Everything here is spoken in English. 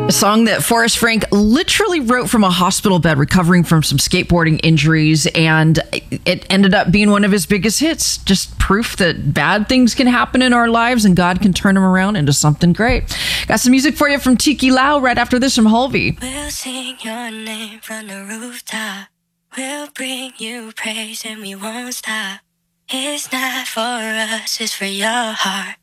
A song that Forrest Frank literally wrote from a hospital bed recovering from some skateboarding injuries, and it ended up being one of his biggest hits. Just proof that bad things can happen in our lives and God can turn them around into something great. Got some music for you from Tiki Lau right after this from Hulvey. We'll sing your name from the rooftop. We'll bring you praise and we won't stop. It's not for us, it's for your heart.